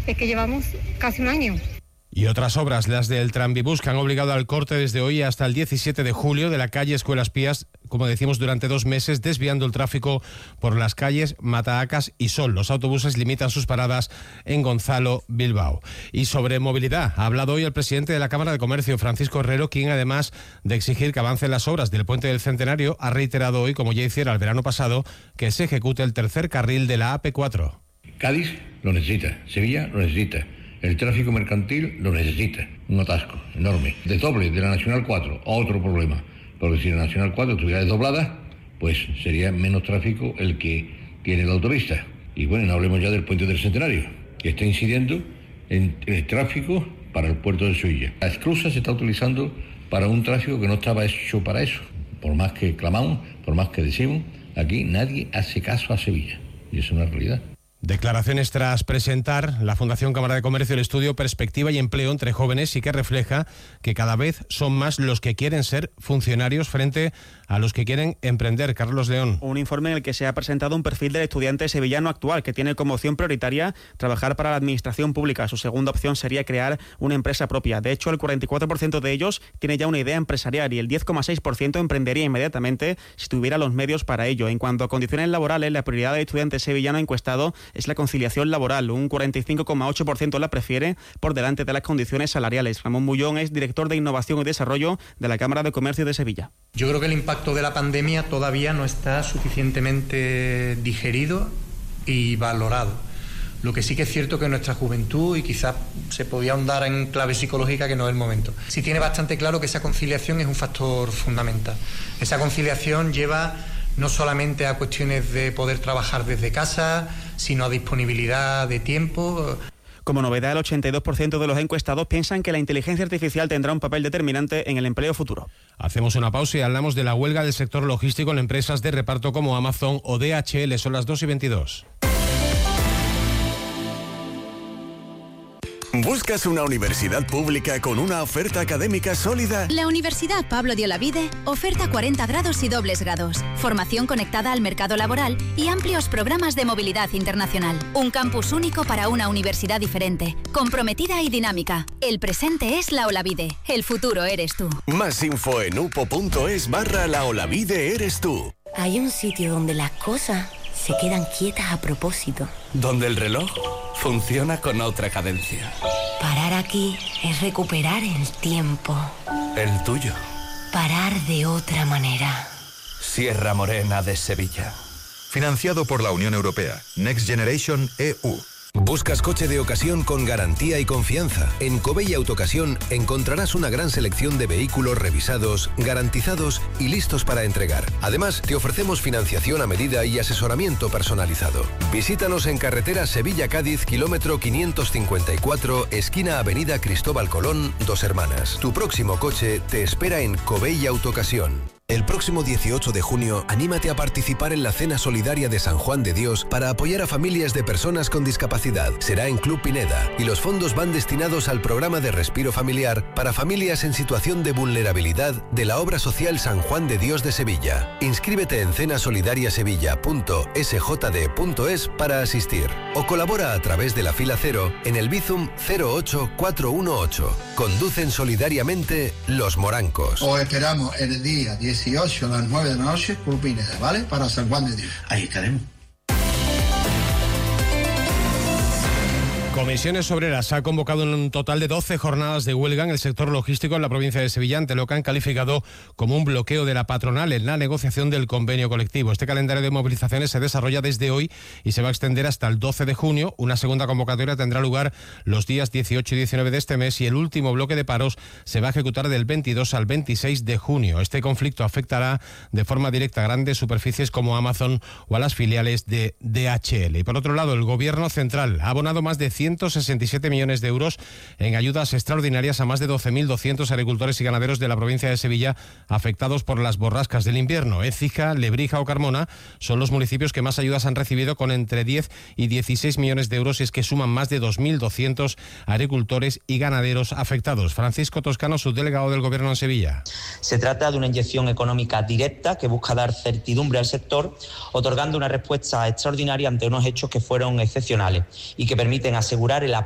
Es que llevamos casi un año. Y otras obras, las del Tranvibús, que han obligado al corte desde hoy hasta el 17 de julio de la calle Escuelas Pías, como decimos, durante 2 meses, desviando el tráfico por las calles Mataacas y Sol. Los autobuses limitan sus paradas en Gonzalo, Bilbao. Y sobre movilidad, ha hablado hoy el presidente de la Cámara de Comercio, Francisco Herrero, quien, además de exigir que avancen las obras del Puente del Centenario, ha reiterado hoy, como ya hiciera el verano pasado, que se ejecute el tercer carril de la AP4. Cádiz lo necesita, Sevilla lo necesita. El tráfico mercantil lo necesita, un atasco enorme. Desdoble de la Nacional 4, otro problema, porque si la Nacional 4 estuviera desdoblada, pues sería menos tráfico el que tiene la autopista. Y bueno, no hablemos ya del Puente del Centenario, que está incidiendo en el tráfico para el puerto de Sevilla. La esclusa se está utilizando para un tráfico que no estaba hecho para eso. Por más que clamamos, por más que decimos, aquí nadie hace caso a Sevilla, y eso es una realidad. Declaraciones tras presentar la Fundación Cámara de Comercio el estudio Perspectiva y Empleo entre Jóvenes, y que refleja que cada vez son más los que quieren ser funcionarios frente a los que quieren emprender. Carlos León. Un informe en el que se ha presentado un perfil del estudiante sevillano actual, que tiene como opción prioritaria trabajar para la administración pública. Su segunda opción sería crear una empresa propia. De hecho, el 44% de ellos tiene ya una idea empresarial y el 10,6% emprendería inmediatamente si tuviera los medios para ello. En cuanto a condiciones laborales, la prioridad del estudiante sevillano encuestado es la conciliación laboral. Un 45,8% la prefiere por delante de las condiciones salariales. Ramón Bullón es director de Innovación y Desarrollo de la Cámara de Comercio de Sevilla. Yo creo que el impacto de la pandemia todavía no está suficientemente digerido y valorado. Lo que sí que es cierto que nuestra juventud, y quizás se podía ahondar en clave psicológica, que no es el momento, sí tiene bastante claro que esa conciliación es un factor fundamental. Esa conciliación lleva no solamente a cuestiones de poder trabajar desde casa, sino a disponibilidad de tiempo. Como novedad, el 82% de los encuestados piensan que la inteligencia artificial tendrá un papel determinante en el empleo futuro. Hacemos una pausa y hablamos de la huelga del sector logístico en empresas de reparto como Amazon o DHL. Son las 2:22. ¿Buscas una universidad pública con una oferta académica sólida? La Universidad Pablo de Olavide oferta 40 grados y dobles grados, formación conectada al mercado laboral y amplios programas de movilidad internacional. Un campus único para una universidad diferente, comprometida y dinámica. El presente es la Olavide, el futuro eres tú. Más info en upo.es/la Olavide eres tú. Hay un sitio donde las cosas se quedan quietas a propósito. Donde el reloj funciona con otra cadencia. Parar aquí es recuperar el tiempo. El tuyo. Parar de otra manera. Sierra Morena de Sevilla. Financiado por la Unión Europea. Next Generation EU. ¿Buscas coche de ocasión con garantía y confianza? En Covey Autocasión encontrarás una gran selección de vehículos revisados, garantizados y listos para entregar. Además, te ofrecemos financiación a medida y asesoramiento personalizado. Visítanos en carretera Sevilla-Cádiz, kilómetro 554, esquina Avenida Cristóbal Colón, Dos Hermanas. Tu próximo coche te espera en Covey Autocasión. El próximo 18 de junio, anímate a participar en la Cena Solidaria de San Juan de Dios para apoyar a familias de personas con discapacidad. Será en Club Pineda y los fondos van destinados al programa de respiro familiar para familias en situación de vulnerabilidad de la Obra Social San Juan de Dios de Sevilla. Inscríbete en cenasolidariasevilla.sjd.es para asistir o colabora a través de la fila 0 en el Bizum 08418. Conducen solidariamente Los Morancos. Os esperamos el día 18 a las 9 de la noche, Club Pineda, ¿vale? Para San Juan de Dios. Ahí estaremos. Comisiones Obreras ha convocado un total de 12 jornadas de huelga en el sector logístico en la provincia de Sevilla, ante lo que han calificado como un bloqueo de la patronal en la negociación del convenio colectivo. Este calendario de movilizaciones se desarrolla desde hoy y se va a extender hasta el 12 de junio. Una segunda convocatoria tendrá lugar los días 18 y 19 de este mes y el último bloque de paros se va a ejecutar del 22 al 26 de junio. Este conflicto afectará de forma directa a grandes superficies como Amazon o a las filiales de DHL. Y por otro lado, el Gobierno central ha abonado más de 167 millones de euros en ayudas extraordinarias a más de 12.200 agricultores y ganaderos de la provincia de Sevilla afectados por las borrascas del invierno. Écija, Lebrija o Carmona son los municipios que más ayudas han recibido, con entre 10 y 16 millones de euros, y es que suman más de 2.200 agricultores y ganaderos afectados. Francisco Toscano, subdelegado del Gobierno en Sevilla. Se trata de una inyección económica directa que busca dar certidumbre al sector, otorgando una respuesta extraordinaria ante unos hechos que fueron excepcionales y que permiten asegurar el apoyo